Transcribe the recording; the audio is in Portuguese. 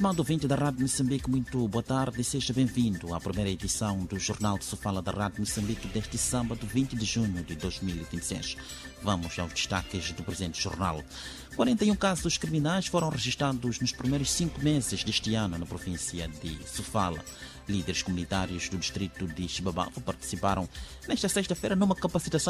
Estimado ouvinte da Rádio Moçambique, muito boa tarde e seja bem-vindo à primeira edição do Jornal de Sofala da Rádio Moçambique deste sábado, 20 de junho de 2026. Vamos aos destaques do presente jornal. 41 casos criminais foram registrados nos primeiros 5 meses deste ano na província de Sofala. Líderes comunitários do distrito de Xibabava participaram nesta sexta-feira numa capacitação